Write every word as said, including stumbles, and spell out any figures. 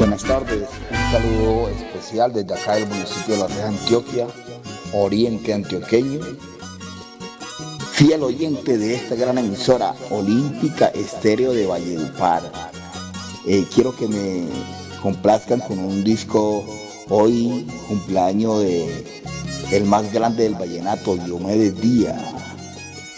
Buenas tardes, un saludo especial desde acá del municipio de La Reja, Antioquia, oriente antioqueño, fiel oyente de esta gran emisora olímpica Estéreo de Valledupar. Eh, quiero que me complazcan con un disco hoy, cumpleaños de el más grande del vallenato, Diomedes Díaz.